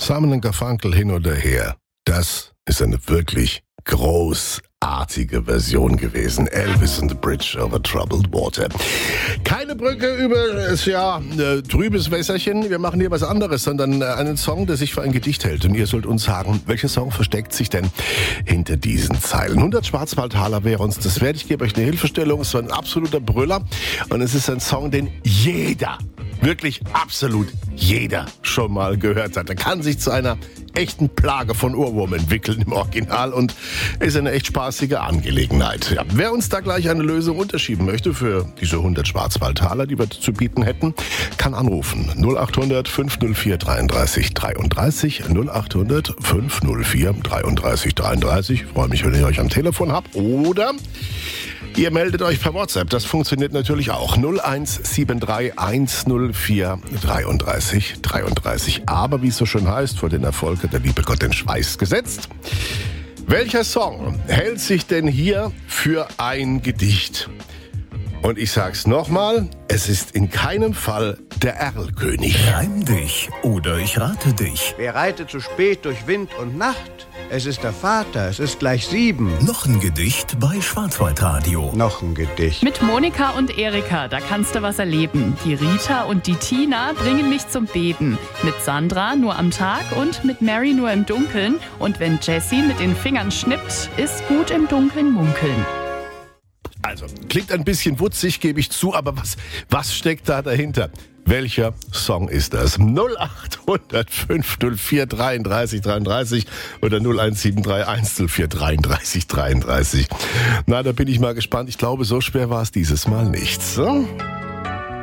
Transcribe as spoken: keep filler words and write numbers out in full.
Simon und Garfunkel hin oder her. Das ist eine wirklich großartige Version gewesen. Elvis and the Bridge over Troubled Water. Keine Brücke über das ja äh, trübes Wässerchen. Wir machen hier was anderes, sondern äh, einen Song, der sich für ein Gedicht hält. Und ihr sollt uns sagen, welcher Song versteckt sich denn hinter diesen Zeilen? hundert Schwarzwaldtaler wäre uns das wert. Ich gebe euch eine Hilfestellung. Es war ein absoluter Brüller. Und es ist ein Song, den jeder, wirklich absolut jeder schon mal gehört hat. Er kann sich zu einer echten Plage von Ohrwurm entwickeln im Original und ist eine echt spaßige Angelegenheit. Ja, wer uns da gleich eine Lösung unterschieben möchte für diese hundert Schwarzwaldtaler, die wir zu bieten hätten, kann anrufen. null acht hundert fünf null vier dreiunddreißig dreiunddreißig null acht hundert fünf null vier dreiunddreißig dreiunddreißig. Ich freue mich, wenn ich euch am Telefon habt. Oder ihr meldet euch per WhatsApp. Das funktioniert natürlich auch. null eins sieben drei eins null vier dreiunddreißig dreiunddreißig. Aber wie es so schön heißt, vor den Erfolg hat der liebe Gott den Schweiß gesetzt. Welcher Song hält sich denn hier für ein Gedicht? Und ich sag's nochmal, es ist in keinem Fall der Erlkönig. Reim dich oder ich rate dich. Wer reitet zu spät durch Wind und Nacht? Es ist der Vater, es ist gleich sieben. Noch ein Gedicht bei Schwarzwaldradio. Noch ein Gedicht. Mit Monika und Erika, da kannst du was erleben. Die Rita und die Tina bringen mich zum Beben. Mit Sandra nur am Tag und mit Mary nur im Dunkeln. Und wenn Jessie mit den Fingern schnippt, ist gut im Dunkeln munkeln. Also, klingt ein bisschen wutzig, gebe ich zu, aber was, was steckt da dahinter? Welcher Song ist das? null acht hundert fünf null vier dreiunddreißig dreiunddreißig oder null eins sieben drei eins null vier dreiunddreißig dreiunddreißig. Na, da bin ich mal gespannt. Ich glaube, so schwer war es dieses Mal nicht. So?